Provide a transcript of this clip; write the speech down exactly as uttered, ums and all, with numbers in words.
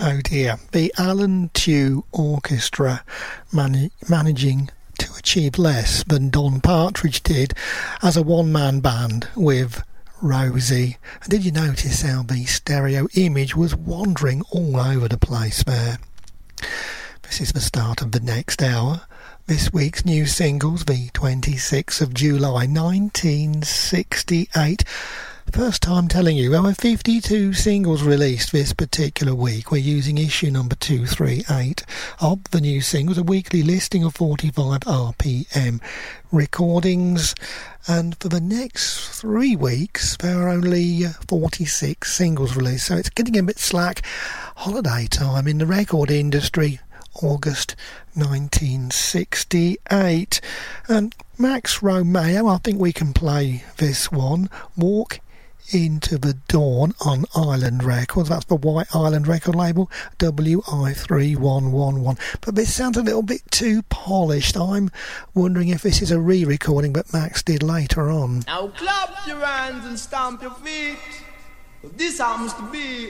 Oh dear. The Alan Tew Orchestra man- managing to achieve less than Don Partridge did as a one-man band with Rosie. And did you notice how the stereo image was wandering all over the place there? This is the start of the next hour. This week's new singles, the twenty-sixth of July nineteen sixty-eight. First time telling you there were fifty-two singles released this particular week. We're using issue number two thirty-eight of the new singles, a weekly listing of forty-five R P M recordings. And for the next three weeks, there are only forty-six singles released. So it's getting a bit slack. Holiday time in the record industry. August nineteen sixty-eight. And Max Romeo, I think we can play this one. Walk Into the Dawn on Island Records. That's the White Island record label, W I three one one one. But this sounds a little bit too polished. I'm wondering if this is a re-recording that Max did later on. Now clap your hands and stamp your feet. This happens to be